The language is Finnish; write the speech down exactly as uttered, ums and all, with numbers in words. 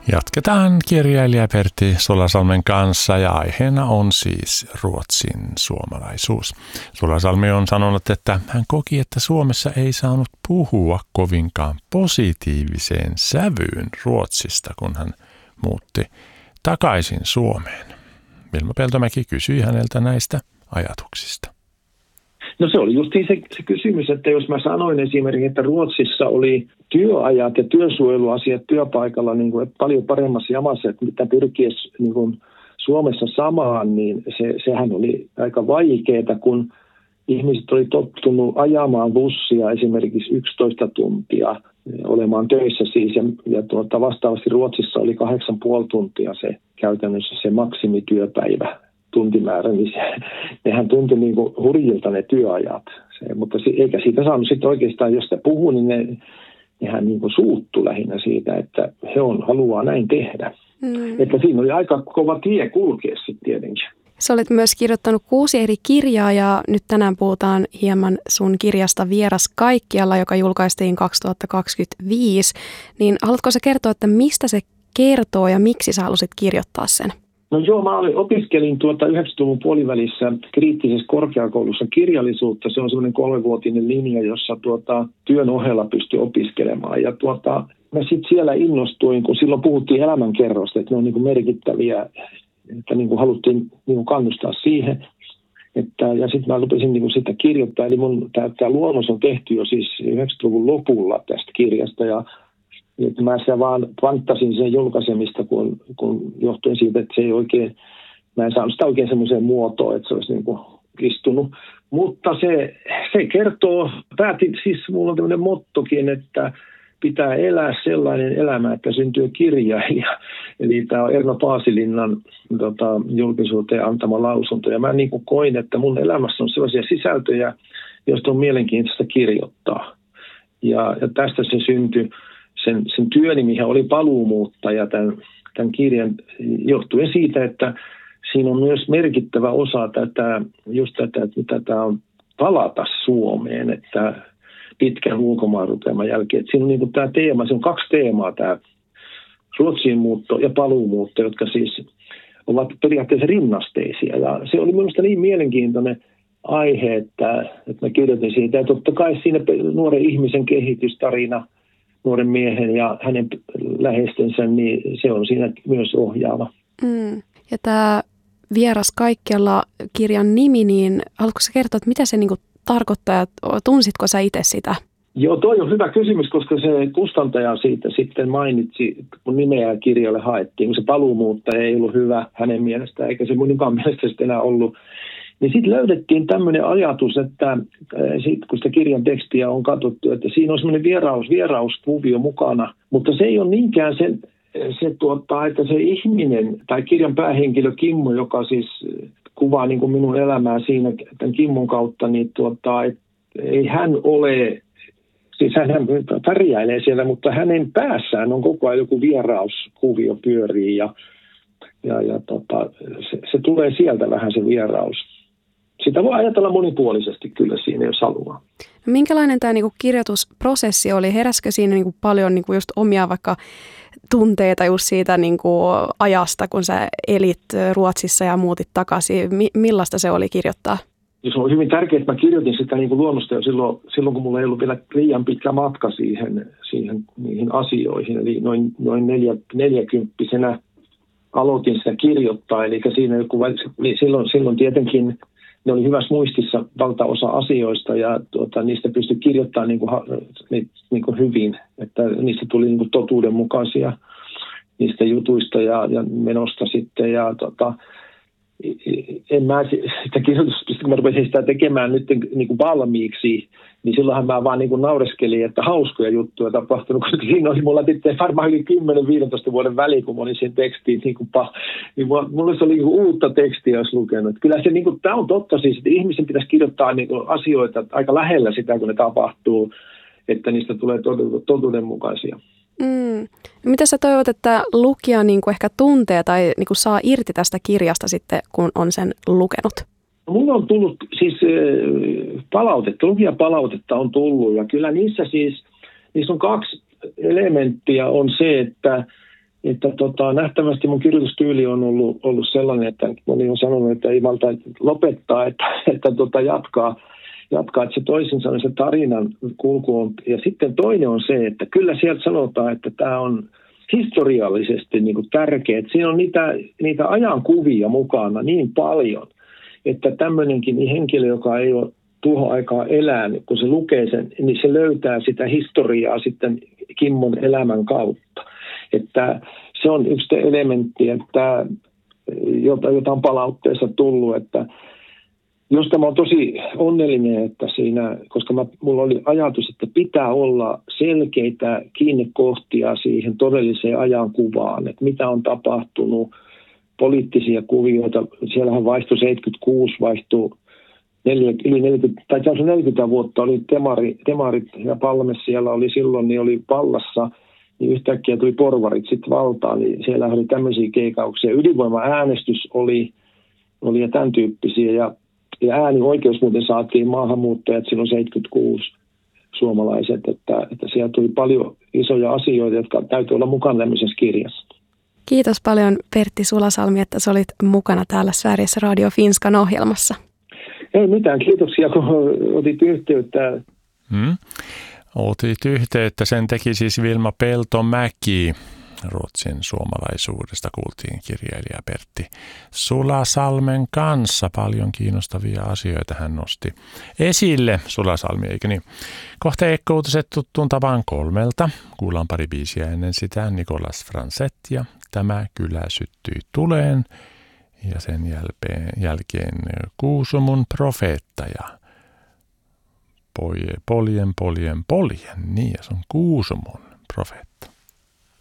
Jatketaan kirjailija Pertti Solasalmen kanssa ja aiheena on siis Ruotsin suomalaisuus. Solasalmi on sanonut, että hän koki, että Suomessa ei saanut puhua kovinkaan positiiviseen sävyyn Ruotsista, kun hän muutti takaisin Suomeen. Vilma Peltomäki kysyi häneltä näistä ajatuksista. No se oli just se, se kysymys, että jos mä sanoin esimerkiksi, että Ruotsissa oli työajat ja työsuojeluasiat työpaikalla niin kuin paljon paremmassa jamassa, että mitä pyrkiä niin kuin Suomessa samaan, niin se, sehän oli aika vaikeaa, kun ihmiset oli tottunut ajamaan bussia esimerkiksi yksitoista tuntia olemaan töissä siis, ja, ja tuota, vastaavasti Ruotsissa oli kahdeksan puoli tuntia se käytännössä se maksimityöpäivä. Tuntimäärä, niin se, nehän tuntui niin kuin hurjilta ne työajat. Se, mutta se, eikä siitä saanut sitten oikeastaan, jos sitä puhuu, niin ne, nehän niin kuin suuttu lähinnä siitä, että he on, haluaa näin tehdä. Mm. Että siinä oli aika kova tie kulkea sitten tietenkin. Sä olet myös kirjoittanut kuusi eri kirjaa ja nyt tänään puhutaan hieman sun kirjasta Vieras kaikkialla, joka julkaistiin kaksituhattakaksikymmentäviisi. Niin haluatko sä kertoa, että mistä se kertoo ja miksi sä halusit kirjoittaa sen? No joo, mä opiskelin tuota yhdeksänkymmentäluvun puolivälissä kriittisessä korkeakoulussa kirjallisuutta. Se on semmoinen kolmevuotinen linja, jossa tuota, työn ohella pystyi opiskelemaan. Ja tuota, mä sitten siellä innostuin, kun silloin puhuttiin elämänkerrosta, että ne on niin kuin merkittäviä, että niin kuin haluttiin niin kuin kannustaa siihen. Että, ja sitten mä lupasin niin kuin sitä kirjoittaa. Eli mun tämä luonnos on tehty jo siis yhdeksänkymmentäluvun lopulla tästä kirjasta ja että mä sitä vaan panttasin sen julkaisemista, kun, kun johtuen siitä, että se ei oikein, mä en saanut sitä oikein semmoiseen muotoon, että se olisi niin kuin istunut. Mutta se, se kertoo, päätin, siis mulla on tämmöinen mottokin, että pitää elää sellainen elämä, että syntyy kirjailija. Eli tämä on Erno Paasilinnan tota, julkisuuteen antama lausunto. Ja mä niin kuin koin, että mun elämässä on sellaisia sisältöjä, joista on mielenkiintoista kirjoittaa. Ja, ja tästä se syntyi. Sen, sen työnimihän oli Paluumuuttaja tämän, tämän kirjan johtuen siitä, että siinä on myös merkittävä osa tätä, just tätä, että mitä tämä on palata Suomeen, että pitkän ulkomaanrupeaman jälkeen. Että siinä on niin kuin tämä teema, se on kaksi teemaa, tämä Ruotsiin muutto ja paluumuutto, jotka siis ovat periaatteessa rinnasteisia. Ja se oli minusta niin mielenkiintoinen aihe, että, että mä kirjoitin siitä. Ja totta kai siinä nuoren ihmisen kehitystarina, nuoren miehen ja hänen läheistensä, niin se on siinä myös ohjaava. Mm. Ja tämä Vieras kaikkialla -kirjan nimi, niin haluatko sä kertoa, että mitä se niinku tarkoittaa ja tunsitko sä itse sitä? Joo, toi on hyvä kysymys, koska se kustantaja siitä sitten mainitsi, kun nimeä kirjalle haettiin, kun se paluumuuttaja ei ollut hyvä hänen mielestään, eikä se minunkaan mielestä sitten enää ollut. Niin sitten löydettiin tämmöinen ajatus, että sit, kun sitä kirjan tekstiä on katsottu, että siinä on semmoinen vieraus, vierauskuvio mukana, mutta se ei ole niinkään se, se tuottaa, että se ihminen tai kirjan päähenkilö Kimmo, joka siis kuvaa niin kuin minun elämää siinä tämän Kimmon kautta, niin tuottaa, että ei hän ole, siis hän pärjäilee siellä, mutta hänen päässään on koko ajan joku vierauskuvio pyörii ja, ja, ja tota, se, se tulee sieltä vähän se vieraus. Sitä voi ajatella monipuolisesti kyllä siinä, jos haluaa. No, minkälainen tämä niinku kirjoitusprosessi oli? Heräskö siinä niinku paljon niinku just omia vaikka tunteita just siitä niinku ajasta, kun sä elit Ruotsissa ja muutit takaisin? Mi- millaista se oli kirjoittaa? Se on hyvin tärkeää, että mä kirjoitin sitä niinku luonnosta jo silloin, silloin, kun mulla ei ollut vielä liian pitkä matka siihen, siihen niihin asioihin. Eli noin, noin neljä, neljäkymppisenä aloitin sitä kirjoittaa. Eli siinä joku, silloin, silloin tietenkin ne oli hyvässä muistissa valtaosa asioista ja tuota, niistä pystyi kirjoittamaan niin kuin, niin kuin hyvin, että niistä tuli niin kuin totuudenmukaisia niistä jutuista ja, ja menosta sitten. Ja, tuota, en mä sitä kirjoitusta, kun mä rupesin sitä tekemään nyt niin kuin valmiiksi, niin silloinhan mä vaan niin kuin naureskelin, että hauskoja juttuja tapahtunut, koska siinä oli mulla sitten varmaan yli kymmenen viisitoista vuoden väliin, kun mä olin sen tekstiin, niin, kuin, niin mulla se oli niin kuin uutta tekstiä, jos lukenut. Kyllä se, niin kuin, tämä on totta siis, että ihmisen pitäisi kirjoittaa niin kuin asioita aika lähellä sitä, kun ne tapahtuu, että niistä tulee totuudenmukaisia. Mm. Mitä sä toivot, että lukija niin kuin ehkä tuntee tai niin kuin saa irti tästä kirjasta sitten, kun on sen lukenut? Mulla on tullut siis palautetta, lukijapalautetta on tullut ja kyllä niissä siis, niissä on kaksi elementtiä on se, että että tota, nähtävästi mun kirjoitustyyli on ollut, ollut sellainen, että moni on sanonut, että ei malta lopettaa, että, että tota, jatkaa, jatkaa, että se toisin sanoen se tarinan kulku on. Ja sitten toinen on se, että kyllä sieltä sanotaan, että tämä on historiallisesti niin kuin tärkeä. Siinä on niitä, niitä ajankuvia mukana niin paljon, että tämmöinenkin henkilö, joka ei ole tuohon aikaan elää, kun se lukee sen, niin se löytää sitä historiaa sitten Kimmon elämän kautta. Että se on yksi elementti, että, jota, jota on palautteessa tullut, että josta mä oon tosi onnellinen, että siinä, koska mä, mulla oli ajatus, että pitää olla selkeitä kiinnekohtia siihen todelliseen ajankuvaan, että mitä on tapahtunut, poliittisia kuvioita, siellähän vaihtui seitsemänkymmentäkuusi, vaihtui neljä, yli neljäkymmentä, tai neljäkymmentä vuotta oli temari, demarit ja Palme siellä oli silloin, niin oli vallassa, niin yhtäkkiä tuli porvarit sitten valtaan, niin siellä oli tämmöisiä keikauksia. Ydinvoima-äänestys oli, oli ja tämän tyyppisiä, ja, ja äänioikeus muuten saatiin maahanmuuttajat silloin seitsemänkymmentäkuusi suomalaiset, että, että siellä tuli paljon isoja asioita, jotka täytyy olla mukana tämmöisessä kirjassa. Kiitos paljon Pertti Sulasalmi, että sä olit mukana täällä Sveriges Radio Finskan ohjelmassa. Ei mitään, kiitoksia kun otit yhteyttä. Hmm. Otit yhteyttä, sen teki siis Vilma Peltomäki. Ruotsin suomalaisuudesta kuultiin kirjailija Pertti Sulasalmen kanssa. Paljon kiinnostavia asioita hän nosti esille, Sulasalmi, eikö niin? Kohta Ekko-uutiset tuttuun tapaan kolmelta. Kuullaan pari biisiä ennen sitä. Nicolas Franzet ja Tämä kylä syttyi tuleen. Ja sen jälkeen, jälkeen Kuusumun profeetta ja Poljen, poljen, poljen. Niin, ja se on Kuusumun profeetta.